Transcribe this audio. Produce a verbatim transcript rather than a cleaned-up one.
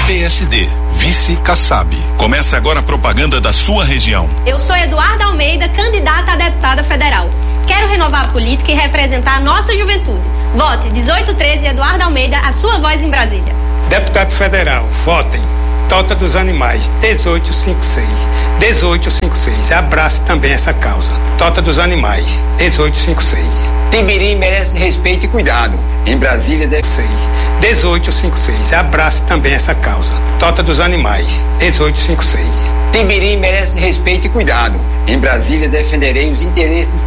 P S D, vice Kassab. Começa agora a propaganda da sua região. Eu sou Eduarda Almeida, candidata a deputada federal. Quero renovar a política e representar a nossa juventude. Vote dezoito treze Eduarda Almeida, a sua voz em Brasília. Deputado federal, votem. Tota dos Animais, dezoito cinquenta e seis. dezoito cinquenta e seis. Abrace também essa causa. Tota dos Animais, dezoito cinquenta e seis. Tibiri merece respeito e cuidado. Em Brasília deve ser. dezoito cinquenta e seis. Abrace também essa causa. Tota dos Animais, dezoito cinquenta e seis. Tibiri merece respeito e cuidado. Em Brasília defenderei os interesses